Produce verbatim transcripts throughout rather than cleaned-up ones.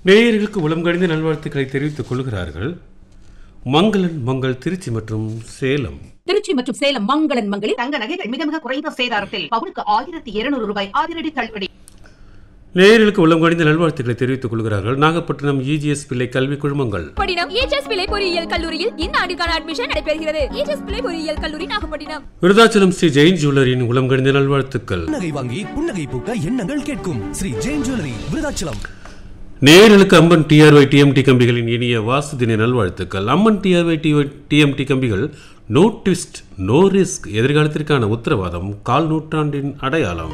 நேயர்களுக்கு உளம் கடிந்த நல்வாழ்த்துக்களை தெரிவித்துக் கொள்கிறார்கள் மங்களன் மங்கள் திருச்சி மற்றும் சேலம். திருச்சி மற்றும் சேலம் மங்களன் மங்களில் தங்க நகைகள் மிக மிக குறைந்த சேதாரத்தில் பவுனுக்கு ஆயிரத்தி இருநூறு ரூபாய் அதிரடி தள்ளுபடி. நேயர்களுக்கு உளம் கடிந்த நல்வாழ்த்துக்களை தெரிவித்துக் கொள்கிறார்கள் நாகப்பட்டினம் இஜிஎஸ் பிள்ளை கல்வி குழுமங்கள். பட்டினம் இஜிஎஸ் பிள்ளை பொறியியல் கல்லூரியில் இந்த ஆண்டுக்கான அட்மிஷன் நடைபெறுகிறது. இஜிஎஸ் பிள்ளை பொறியியல் கல்லூரி நாகப்பட்டினம். விருதாச்சலம் ஸ்ரீ ஜெயின் ஜுவல்லரியின் உளம் கடிந்த நல்வாழ்த்துக்கள். புன்னகை வாங்கி புன்னகை பூக்க எண்ணங்கள் கேட்கும் ஸ்ரீ ஜெயின் ஜுவல்லரி விருதாச்சலம். நேயர்களுக்கு அம்மன் டிஆர்ஒய் டிஎம்டி கம்பிகளின் இனிய வாசு தின நல்வாழ்த்துக்கள். அம்மன் டிஆர்ஒய் டிஎம்டி கம்பிகள் நோ ட்விஸ்ட் நோ ரிஸ்க், எதிர்காலத்திற்கான உத்தரவாதம், கால் நூற்றாண்டின் அடையாளம்.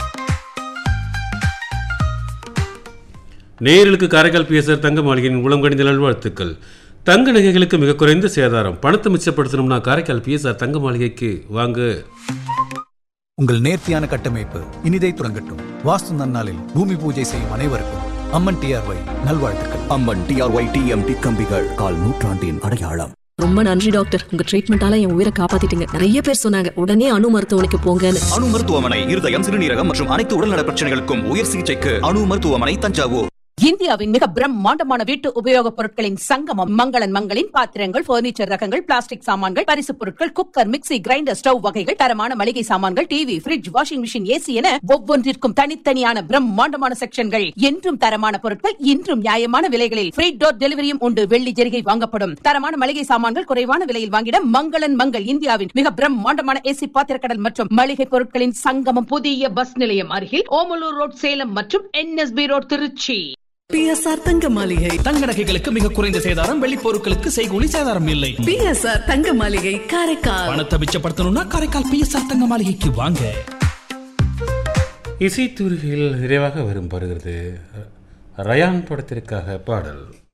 நேயர்களுக்கு காரைக்கால் பிஎஸ்ஆர் தங்க மாளிகையின் உளம் கடிந்த நல்வாழ்த்துக்கள். தங்க நகைகளுக்கு மிக குறைந்த சேதாரம், பணத்தை மிச்சப்படுத்தணும்னா காரைக்கால் பிஎஸ்ஆர் தங்க மாளிகைக்கு வாங்க. உங்கள் நேர்த்தியான கட்டமைப்பு இனிதை துறங்கட்டும். வாஸ்து நன்னாளில் பூமி பூஜை செய்யும் அனைவருக்கும் அம்மன் டிஆர்ஒய் நல்வாழ்த்துக்கள். அம்மன் டிஆர்ஒய் டிஎம்டி கம்பிகள், கால் நூற்றாண்டின் அடையாளம். ரொம்ப நன்றி டாக்டர், உங்க ட்ரீட்மெண்டால என் உயிரை காப்பாத்திட்டீங்க. நிறைய பேர் சொன்னாங்க உடனே அணு மருத்துவமனைக்கு போங்கன்னு. அணு மருத்துவமனை இருதயம், சிறுநீரகம் மற்றும் அனைத்து உடல்நல பிரச்சனைகளுக்கும் உயர் சிகிச்சைக்கு அணு மருத்துவமனை, தஞ்சாவூர். இந்தியாவின் மிக பிரம்மாண்டமான வீட்டு உபயோகப் பொருட்களின் சங்கமம் மங்களன் மங்களின் பாத்திரங்கள், பர்னிச்சர் ரகங்கள், பிளாஸ்டிக் சாமான்கள், பரிசுப் பொருட்கள், குக்கர், மிக்ஸி, கிரைண்டர், ஸ்டவ் வகைகள், தரமான மளிகை சாமான்கள், TV, fridge, washing machine, AC என ஒவ்வொன்றிற்கும் தனித்தனியான பிரம்மாண்டமான செக்ஷன்கள். என்றும் தரமான பொருட்கள், இன்றும் நியாயமான விலைகளில் ஃப்ரீ டோர் டெலிவரியும் உண்டு. வெள்ளி ஜெரிகை வாங்கப்படும். தரமான மளிகை சாமான்கள் குறைவான விலையில் வாங்கிட மங்களன் மங்கள். இந்தியாவின் மிக பிரம்மாண்டமான ஏசி பாத்திரக்கடல் மற்றும் மளிகை பொருட்களின் சங்கமம். புதிய பஸ் நிலையம் அருகில் ஓமலூர் ரோட் சேலம் மற்றும் என்எஸ்பி ரோட் திருச்சி. பிஎஸ்ஆர் தங்க மாளிகை. தங்க நகைகளுக்கு மிக குறைந்த சேதாரம், வெள்ளி பொருட்களுக்கு செய்கூலி சேதாரம் இல்லை. பிஎஸ்ஆர் தங்க மாளிகை காரைக்கால். பணத்தை மிச்சப்படுத்தணும்னா காரைக்கால் பிஎஸ்ஆர் தங்க மாளிகைக்கு வாங்க. இசைத்தூரிகையில் நிறைவாக வரும் வருகிறது ரயான் படத்திற்காக பாடல்.